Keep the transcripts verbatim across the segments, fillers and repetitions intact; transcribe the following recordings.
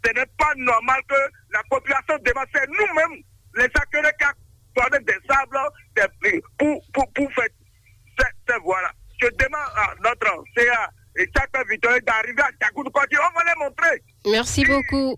ce n'est pas normal que la population demande, c'est nous-mêmes, les acteurs qui accordent des sables des, pour, pour, pour faire cette voie-là. Je demande à notre C A et chaque victoire d'arriver à Tchakoudou-Koti. On va les montrer. Merci beaucoup.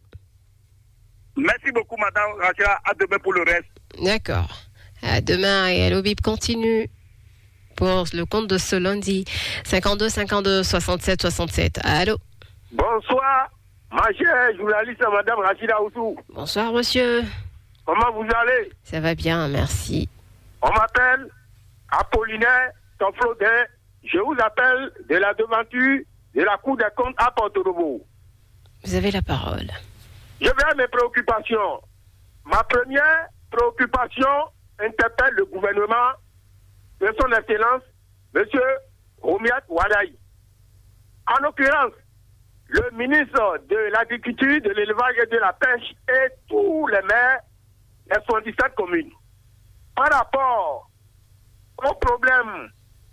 Merci beaucoup, madame Rachida. À demain pour le reste. D'accord. À demain et Allo Bip continue pour le compte de ce lundi. cinquante-deux cinquante-deux soixante-sept soixante-sept. Allô. Bonsoir, ma chère journaliste madame Rachida Oussou. Bonsoir, monsieur. Comment vous allez? Ça va bien, merci. On m'appelle Apollinaire Tonflodin. Je vous appelle de la devanture de la Cour des comptes à Porto-Novo. Vous avez la parole. Je vais à mes préoccupations. Ma première préoccupation interpelle le gouvernement de son Excellence, M. Romiat Wadaï. En l'occurrence, le ministre de l'Agriculture, de l'Élevage et de la Pêche et tous les maires des soixante-dix-sept communes. Par rapport au problème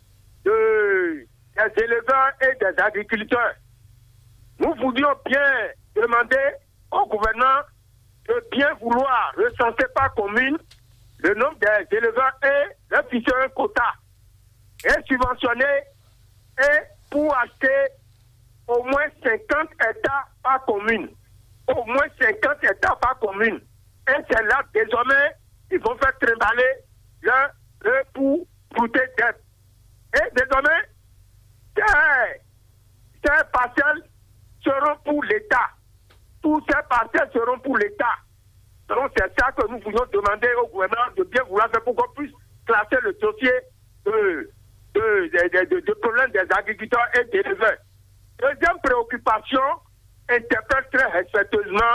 de, des éleveurs et des agriculteurs, nous voulions bien demander au gouvernement de bien vouloir recenser par commune le nombre des éleveurs et leur fixer un quota et subventionner et pour acheter au moins cinquante hectares par commune. Au moins cinquante hectares par commune. Et c'est là, désormais, ils vont faire trimballer leur, leur pour brouter d'aide. Et désormais, ces, ces parcelles seront pour l'État. Tous ces parcelles seront pour l'État. Donc c'est ça que nous voulons demander au gouvernement de bien vouloir faire pour qu'on puisse classer le dossier de, de, de, de, de problème des agriculteurs et des éleveurs. Deuxième préoccupation, interpelle très respectueusement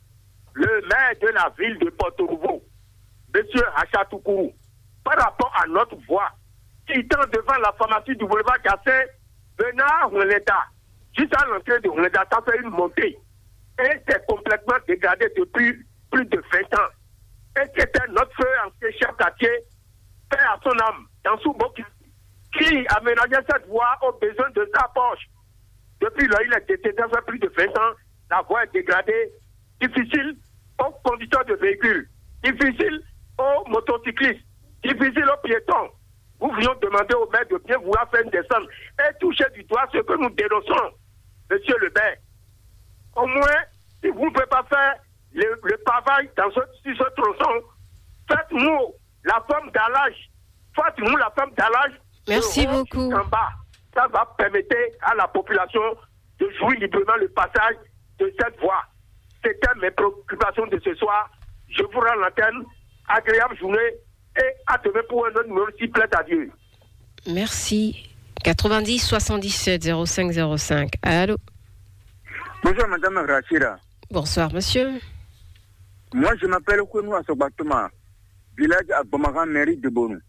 le maire de la ville de Porto-Novo, M. Hachatoukourou, par rapport à notre voie, qui tend devant la pharmacie du boulevard Cassé, venant à Rouléda, jusqu'à l'entrée de Rouléda, ça fait une montée. Et c'est complètement dégradé depuis plus de vingt ans. Et c'était notre feu ancien chef quartier, père à son âme, dans Souboki, qui aménageait cette voie aux besoins de sa poche. Depuis là, il a été décédé, ça fait plus de vingt ans, la voie est dégradée, difficile aux conducteurs de véhicules, difficile aux motocyclistes, difficile aux piétons. Nous voulions demander au maire de bien vouloir faire une descente et toucher du doigt ce que nous dénonçons, monsieur le maire. Au moins, si vous ne pouvez pas faire le, le pavage dans ce, sur ce tronçon, faites-nous la forme d'allage. Faites-nous la forme d'allage. Merci beaucoup. En bas. Ça va permettre à la population de jouir librement le passage de cette voie. C'était mes préoccupations de ce soir. Je vous rends l'antenne. Agréable journée et à demain pour un autre numéro s'il plaît à Dieu. Merci. quatre-vingt-dix soixante-dix-sept zéro cinq zéro cinq. Allô. Bonjour Madame Rachida. Bonsoir Monsieur. Moi je m'appelle Kounou Assobatoma, village à Bamara, mairie de Bonou.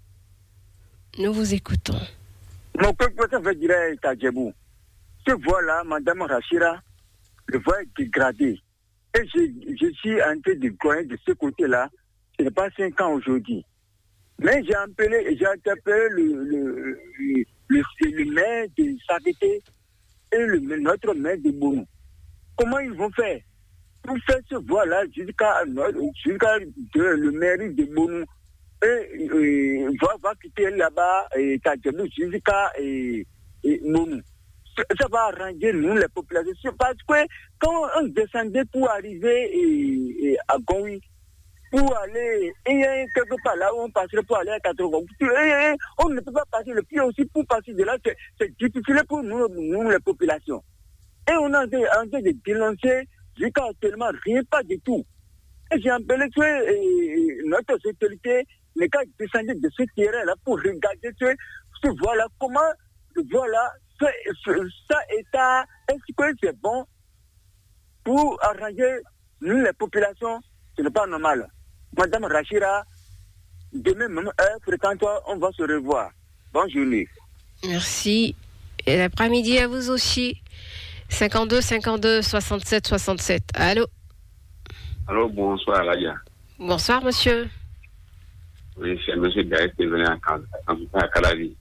Nous vous écoutons. Mon préoccupation veut dire à Djebou. Ce voie-là, Madame Rachida, le voie est dégradé. Et je, je suis en train de gagner de ce côté-là. Ce n'est pas cinq ans aujourd'hui. Mais j'ai appelé, j'ai interpellé le, le, le, le, le maire de Sarité et le, notre maire de Bonou. Comment ils vont faire pour faire ce voie-là jusqu'à, jusqu'à le mairie de Bonou et, et va, va quitter là-bas et Tadjebou jusqu'à et, et Bonou. Ça, ça va arranger nous les populations parce que quand on descendait pour arriver et, et à Goui, pour aller, et quelque part là où on passerait pour aller à quatre-vingts, on ne peut pas passer le pied aussi pour passer de là, c'est, c'est difficile pour nous, nous les populations. Et on a en train de dénoncer jusqu'à actuellement rien, pas du tout. Et j'ai appelé que euh, notre autorité n'est qu'à descendre de ce terrain-là pour regarder ce, ce voie-là, comment le voie-là, ça, ça état, est-ce que c'est bon pour arranger nous les populations? Ce n'est pas normal. Madame Rachida, demain même heure, fréquente-toi, on va se revoir. Bonne journée. Merci. Et l'après-midi à vous aussi. cinquante-deux cinquante-deux soixante-sept soixante-sept. Allô. Allô, bonsoir, Radia. Bonsoir, monsieur. Oui, c'est monsieur Gaël qui est venu à Calavi.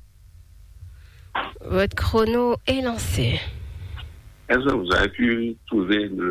Votre chrono est lancé. Est-ce que vous avez pu trouver le